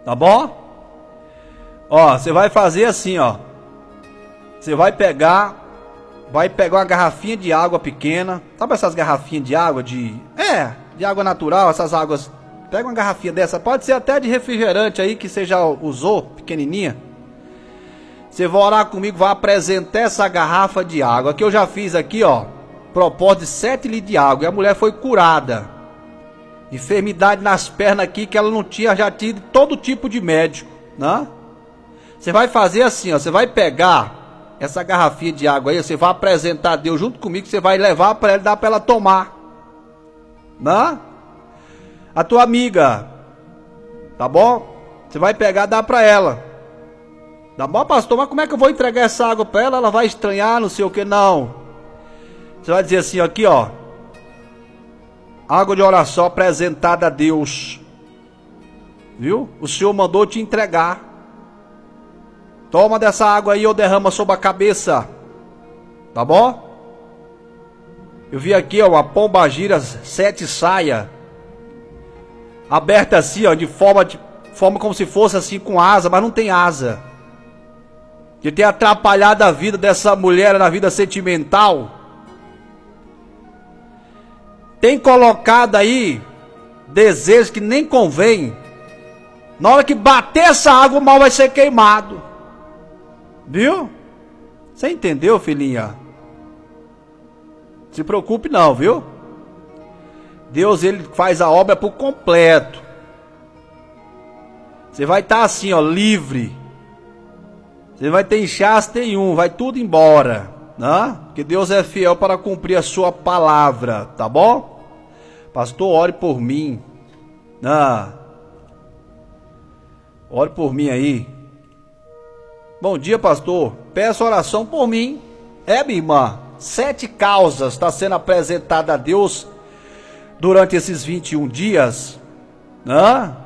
Tá bom? Ó, você vai fazer assim, ó. Você vai pegar uma garrafinha de água pequena. Sabe essas garrafinhas de água de água natural, essas águas. Pega uma garrafinha dessa, pode ser até de refrigerante aí que você já usou, pequenininha. Você vai orar comigo, vai apresentar essa garrafa de água que eu já fiz aqui, ó. Propósito de 7 litros de água e a mulher foi curada. Enfermidade nas pernas aqui que ela não tinha já tido todo tipo de médico, né? Você vai fazer assim, ó, você vai pegar essa garrafinha de água aí, você vai apresentar a Deus junto comigo, você vai levar para ela e dar para ela tomar, né? A tua amiga, tá bom? Você vai pegar e dar para ela. Tá bom, pastor? Mas como é que eu vou entregar essa água para ela? Ela vai estranhar, não sei o que, não. Você vai dizer assim, aqui, ó. Água de oração apresentada a Deus. Viu? O Senhor mandou te entregar. Toma dessa água aí ou derrama sobre a cabeça. Tá bom? Eu vi aqui, ó, uma pombagira 7 saia. Aberta assim, ó, de forma como se fosse assim com asa, mas não tem asa. Que tem atrapalhado a vida dessa mulher na vida sentimental. Tem colocado aí desejos que nem convém. Na hora que bater essa água, o mal vai ser queimado. Viu? Você entendeu, filhinha? Se preocupe não, viu? Deus, ele faz a obra por completo. Você vai estar assim, ó, livre. Você vai ter inchaço nenhum, vai tudo embora, né? Porque Deus é fiel para cumprir a sua palavra, tá bom? Pastor, ore por mim. Ore por mim aí. Bom dia, pastor. Peço oração por mim. Minha irmã, 7 causas está sendo apresentada a Deus durante esses 21 dias, né?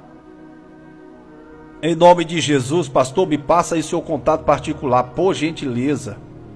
Em nome de Jesus, pastor, me passa aí seu contato particular, por gentileza.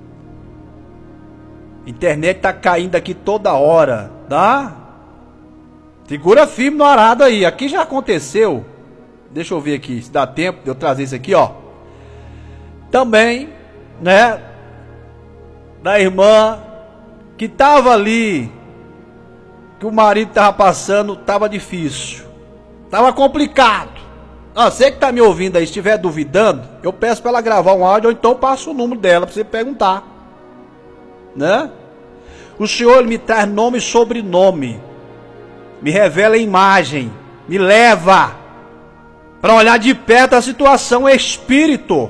Internet tá caindo aqui toda hora, tá? Segura firme no arado aí, aqui já aconteceu. Deixa eu ver aqui, se dá tempo de eu trazer isso aqui, ó. Também, né? Da irmã que tava ali, que o marido tava passando, tava difícil, tava complicado. Você que tá me ouvindo aí, se estiver duvidando, eu peço para ela gravar um áudio ou então passo o número dela para você perguntar, né? O Senhor me traz nome e sobrenome, me revela a imagem, me leva para olhar de perto a situação espírito,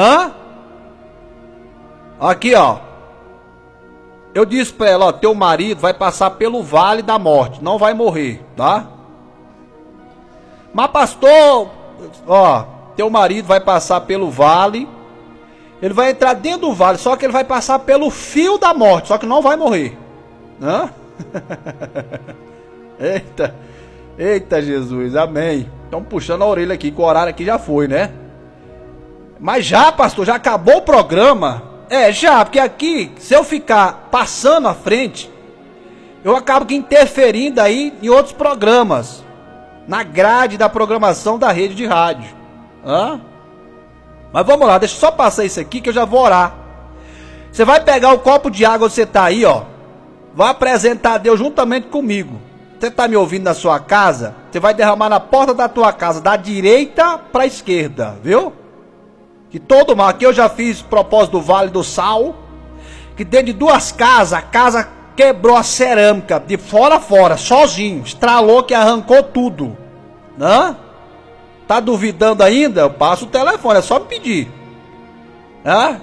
Aqui, ó. Eu disse para ela, ó, teu marido vai passar pelo vale da morte, não vai morrer, tá? Mas pastor, ó, teu marido vai passar pelo vale, ele vai entrar dentro do vale, só que ele vai passar pelo fio da morte, só que não vai morrer, né? Eita Jesus, amém. Estão puxando a orelha aqui, que o horário aqui já foi, né? Mas já, pastor, já acabou o programa? Já, porque aqui, se eu ficar passando à frente, eu acabo que interferindo aí em outros programas, na grade da programação da rede de rádio. Mas vamos lá, deixa eu só passar isso aqui que eu já vou orar. Você vai pegar o copo de água onde você está aí, ó. Vai apresentar a Deus juntamente comigo. Você está me ouvindo na sua casa? Você vai derramar na porta da tua casa, da direita para a esquerda, viu? Que todo mal, aqui eu já fiz propósito do Vale do Sal, que dentro de 2 casas, a casa quebrou a cerâmica, de fora a fora, sozinho, estralou que arrancou tudo, né? Tá duvidando ainda? Eu passo o telefone, é só me pedir, né?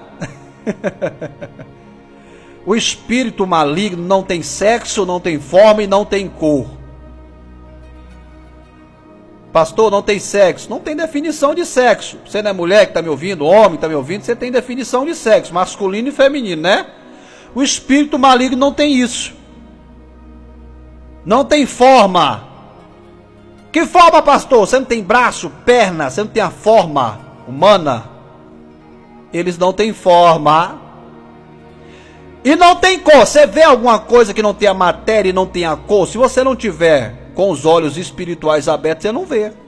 O espírito maligno não tem sexo, não tem forma e não tem cor. Pastor, não tem sexo. Não tem definição de sexo. Você não é mulher que está me ouvindo, homem que está me ouvindo, você tem definição de sexo, masculino e feminino, né? O espírito maligno não tem isso. Não tem forma. Que forma, pastor? Você não tem braço, perna, você não tem a forma humana. Eles não têm forma. E não tem cor. Você vê alguma coisa que não tem a matéria e não tem a cor? Se você não tiver com os olhos espirituais abertos, você não vê.